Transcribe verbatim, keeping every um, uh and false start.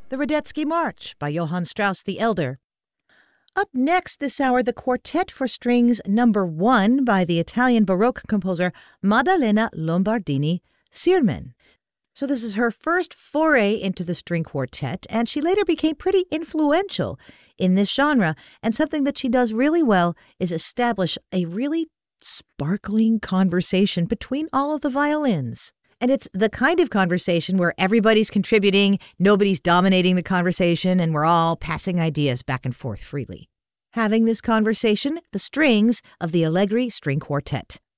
the Radetzky March by Johann Strauss the Elder. Up next this hour, the Quartet for Strings number one by the Italian Baroque composer Maddalena Lombardini Sirmen. So this is her first foray into the string quartet, and she later became pretty influential in this genre. And something that she does really well is establish a really sparkling conversation between all of the violins. And it's the kind of conversation where everybody's contributing, nobody's dominating the conversation, and we're all passing ideas back and forth freely. Having this conversation, the strings of the Allegri String Quartet.